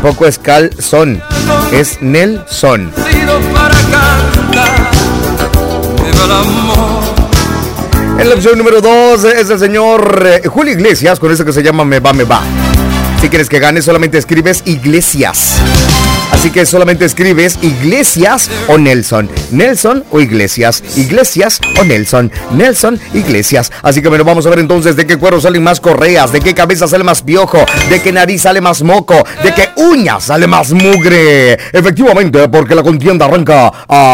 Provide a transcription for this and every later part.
Tampoco es calzón, es Nelson. En la opción número 2 es el señor Julio Iglesias, con eso que se llama Me Va, Me Va. Si quieres que gane, solamente escribes Iglesias. Así que solamente escribes Iglesias o Nelson. Nelson o Iglesias. Iglesias o Nelson. Nelson, Iglesias. Así que bueno, vamos a ver entonces de qué cuero salen más correas, de qué cabeza sale más piojo, de qué nariz sale más moco, de qué uñas sale más mugre. Efectivamente, porque la contienda arranca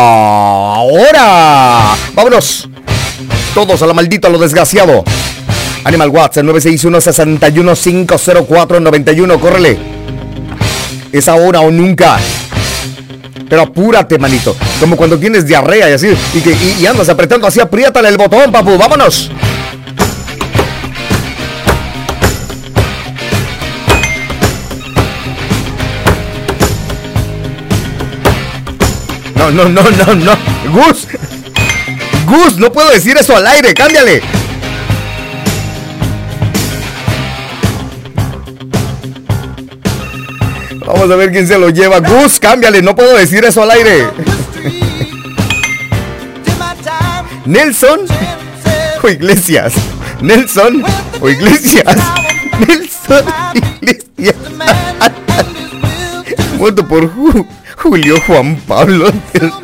ahora. ¡Vámonos! Todos a lo maldito, a lo desgraciado. Animal WhatsApp 961-61-504-91. Córrele. Es ahora o nunca. Pero apúrate, manito. Como cuando tienes diarrea y así. Y andas apretando así, apriétale el botón, papu. ¡Vámonos! No. Gus, no puedo decir eso al aire. Cámbiale. Vamos a ver quién se lo lleva. Gus, cámbiale, no puedo decir eso al aire. Nelson o Iglesias. Nelson o Iglesias. Nelson Iglesias. Voto por Julio Juan Pablo.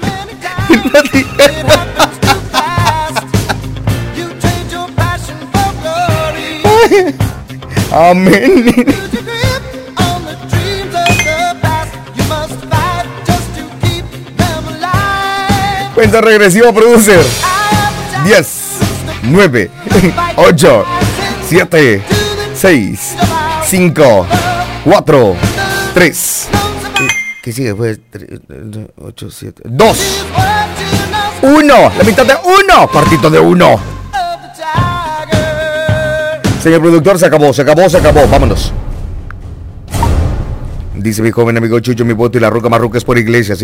Amén. Cuenta regresiva, producer. 10, 9, 8, 7, 6, 5, 4, 3. ¿Qué sigue? Pues 8, 7, 2, 1. La mitad de 1. Partito de 1. Señor productor, se acabó. Vámonos. Dice mi joven amigo Chucho, mi voto y la ruca marruca es por iglesias.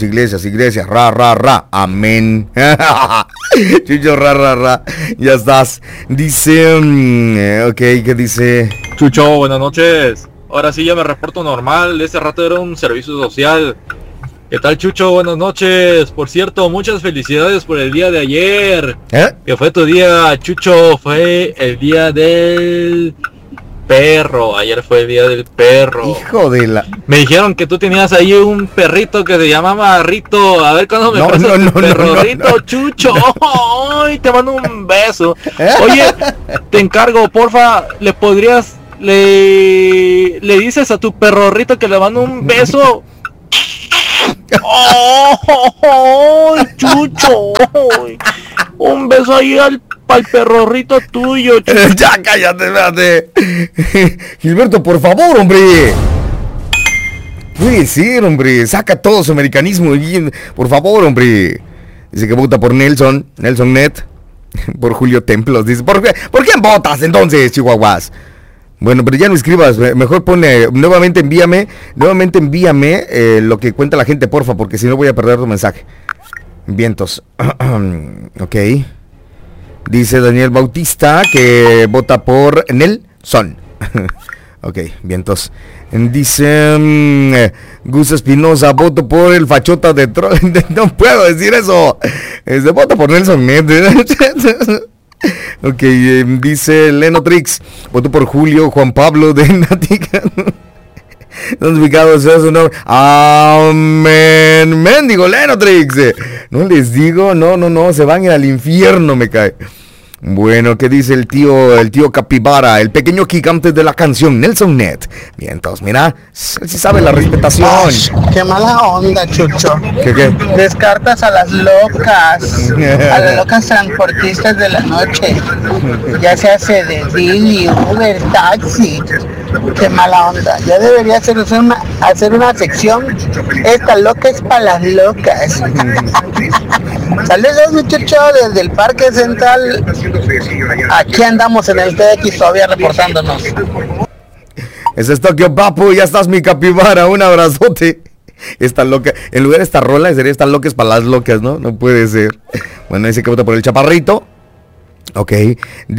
Ra. Amén. Chucho, ra. Ya estás. Dice, ok, ¿qué dice? Chucho, buenas noches. Ahora sí ya me reporto normal. Este rato era un servicio social. ¿Qué tal, Chucho? Buenas noches. Por cierto, muchas felicidades por el día de ayer. Que fue tu día, Chucho. Fue el día del perro. Ayer fue el día del perro. Hijo de la... Me dijeron que tú tenías ahí un perrito que se llamaba Rito. A ver cuándo me prestas tu perro. Rito, Chucho. Ay, te mando un beso. Oye, te encargo, porfa, le dices a tu perrorrito que le mando un beso. ¡Oh, Chucho! Un beso ahí al perrorrito tuyo, Chucho. Ya, cállate, espérate. Gilberto, por favor, hombre. Puede ser, hombre. Saca todo su americanismo. Por favor, hombre. Dice que vota por Nelson Net. Por Julio Templos. Dice, ¿por quién votas entonces, chihuahuas? Bueno, pero ya no escribas, mejor pone, nuevamente envíame lo que cuenta la gente, porfa, porque si no voy a perder tu mensaje. Vientos. Ok. Dice Daniel Bautista que vota por Nelson. Ok, vientos. Dice Gus Espinosa, voto por el fachota de no puedo decir eso. Vota por Nelson Net. Ok, dice Lenotrix, voto por Julio Juan Pablo de Natica. ¿Dónde ubicado es su nombre? Amén. Mendigo Lenotrix. No les digo, no, se van a ir al infierno, me cae. Bueno, ¿qué dice el tío Capibara, el pequeño gigante de la canción, Nelson Net? Bien, entonces, mira, él sí sabe la respetación. Qué mala onda, Chucho. ¿Qué? Descartas a las locas, a las locas transportistas de la noche. Ya se hace de Didi, Uber, taxi. Qué mala onda. Ya debería hacer una sección. Esta loca es para las locas. Saludos, muchachos, desde el Parque Central. Aquí andamos en el TX todavía reportándonos. Ese es Tokio, papu, ya estás mi capibara, un abrazote. Esta loca, en lugar de esta rola, sería esta loca es para las locas, ¿no? No puede ser. Bueno, dice que vota por el chaparrito. Ok,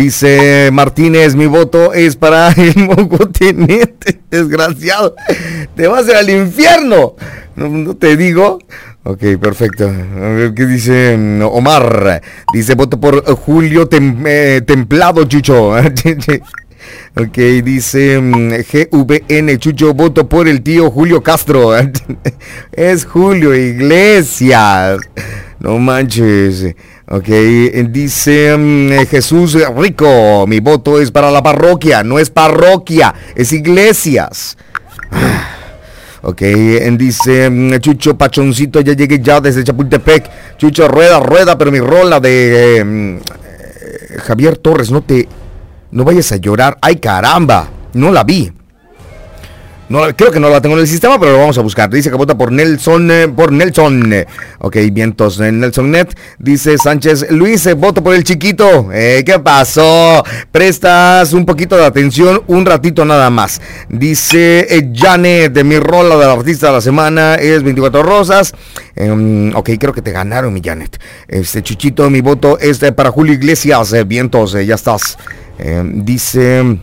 dice Martínez, mi voto es para el mogotenete, desgraciado. te vas a ir al infierno. No te digo. Ok, perfecto. A ver qué dice Omar. Dice, voto por Julio Templado, Chucho. Ok, dice GVN, Chucho, voto por el tío Julio Castro. Es Julio Iglesias. No manches. Ok, dice Jesús Rico, mi voto es para la parroquia, no es parroquia, es Iglesias. Ok, dice Chucho Pachoncito, ya llegué ya desde Chapultepec. Chucho, rueda, pero mi rola de Javier Torres, no vayas a llorar. Ay, caramba, no la vi. Creo que no la tengo en el sistema, pero lo vamos a buscar. Dice que vota por Nelson. Ok, vientos Nelson Net. Dice Sánchez Luis, voto por el chiquito. ¿Qué pasó? Prestas un poquito de atención, un ratito nada más. Dice Janet, de mi rola del artista de la semana es 24 rosas. Ok, creo que te ganaron, mi Janet. Chuchito, mi voto es para Julio Iglesias. Vientos, ya estás. Dice...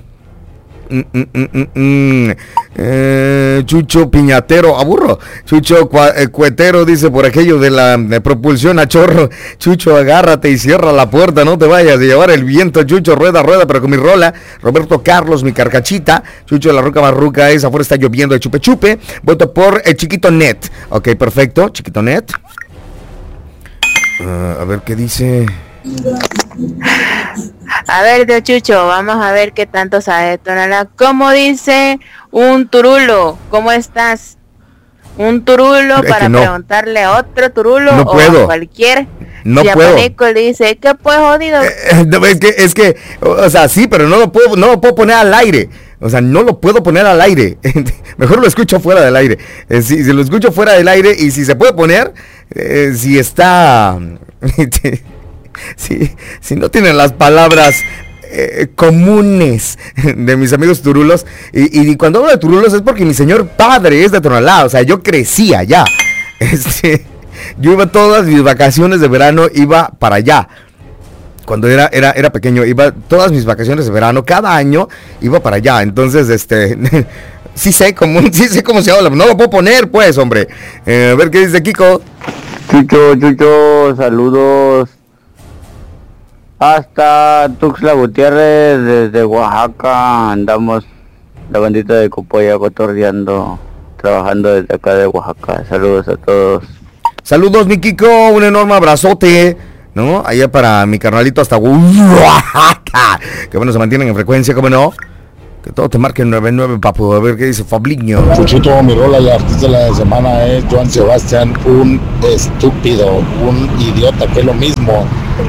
Chucho Piñatero, aburro. Chucho Cuetero dice por aquello de la propulsión a chorro. Chucho, agárrate y cierra la puerta, no te vayas a llevar el viento. Chucho, rueda, pero con mi rola. Roberto Carlos, mi carcachita. Chucho, la ruca barruca es afuera, está lloviendo de chupe chupe. Voto por el Chiquito Net. Ok, perfecto, Chiquito Net. A ver qué dice. A ver, tío Chucho, vamos a ver qué tanto sabe Tonalá. ¿Cómo dice un turulo? ¿Cómo estás? Un turulo para preguntarle a otro turulo no puedo. O a cualquier. No puedo. Le dice, ¿qué pues jodido? Es que, o sea, sí, pero no lo puedo poner al aire. O sea, no lo puedo poner al aire. Mejor lo escucho fuera del aire. Si lo escucho fuera del aire y si se puede poner, si está... Si no tienen las palabras comunes de mis amigos turulos, y cuando hablo de turulos es porque mi señor padre es de Tonalá, o sea, yo crecí allá. Yo iba todas mis vacaciones de verano, iba para allá. Cuando era pequeño, iba todas mis vacaciones de verano, cada año iba para allá. Entonces, sí sé cómo se habla, no lo puedo poner, pues, hombre. A ver qué dice Kiko. Chucho, saludos. Hasta Tuxtla Gutiérrez, desde Oaxaca, andamos la bandita de Copoya cotorreando, trabajando desde acá de Oaxaca. Saludos a todos. Saludos, mi Kiko, un enorme abrazote, ¿no? Allá para mi carnalito hasta Oaxaca. Que bueno, se mantienen en frecuencia, ¿cómo no? Que todo te marque 99, papu. A ver qué dice Fabliño. Chuchito, mi rola, la artista de la semana es Joan Sebastián, un estúpido, un idiota, que es lo mismo.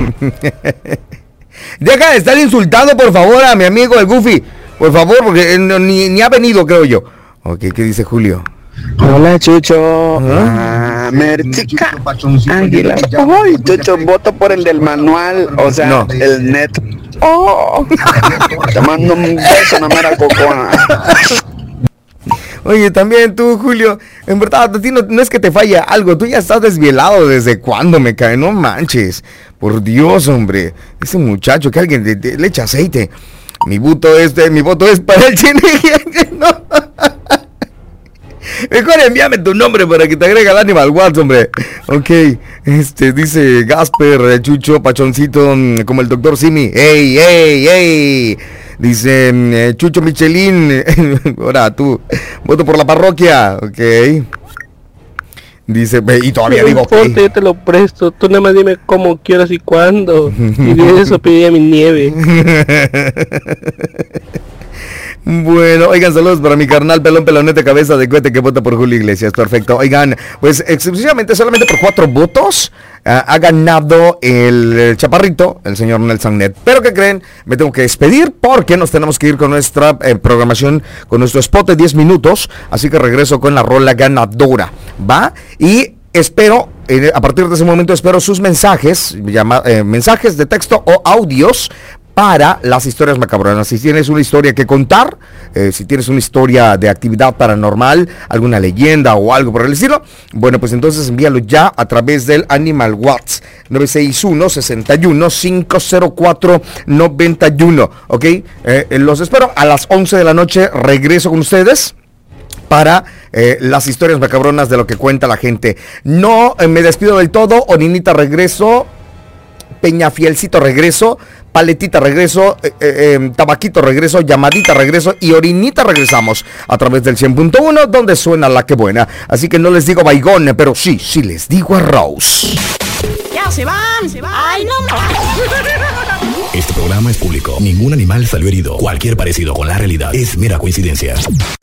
Deja de estar insultando, por favor, a mi amigo el Goofy. Por favor, porque ni ha venido, creo yo. Ok, ¿qué dice Julio? Hola, Chucho. Merchica. Águila. Ay, Chucho, voto por el del manual, o sea, no. El net. Oh, te mando un beso, una mera cocoa. Oye, también tú, Julio, en verdad, a ti no es que te falla algo, tú ya estás desvielado desde cuando me cae, no manches. Por Dios, hombre, ese muchacho, que alguien le echa aceite. Mi voto es para el chile. No. Mejor envíame tu nombre para que te agregue al Animal Watts, hombre. Ok, dice Gasper, Chucho, Pachoncito, como el doctor Simi. ¡Ey! Dice Chucho Michelin. Ahora tú, voto por la parroquia. Ok. Dice, y todavía digo que yo te lo presto, tú nada más dime cómo quieras y cuándo. Y de eso pedí a mi nieve. Bueno, oigan, saludos para mi carnal pelonete cabeza de cohete que vota por Julio Iglesias, perfecto. Oigan, pues exclusivamente solamente por 4 votos ha ganado el chaparrito, el señor Nelson Net. Pero ¿qué creen? Me tengo que despedir porque nos tenemos que ir con nuestra programación, con nuestro spot de 10 minutos. Así que regreso con la rola ganadora, ¿va? Y espero, a partir de ese momento espero sus mensajes, mensajes de texto o audios para las historias macabronas. Si tienes una historia que contar, si tienes una historia de actividad paranormal, alguna leyenda o algo por el estilo, bueno, pues entonces envíalo ya a través del Animal Watts 961-61-504-91, ¿ok? Los espero a las 11 de la noche, regreso con ustedes para las historias macabronas de lo que cuenta la gente. No me despido del todo. Oninita regreso, Peñafielcito regreso, Paletita regreso, Tabaquito regreso, Llamadita regreso y Orinita regresamos a través del 100.1 donde suena la que buena. Así que no les digo baigón, pero sí les digo arroz. Ya se van. Ay, no. Este programa es público. Ningún animal salió herido. Cualquier parecido con la realidad es mera coincidencia.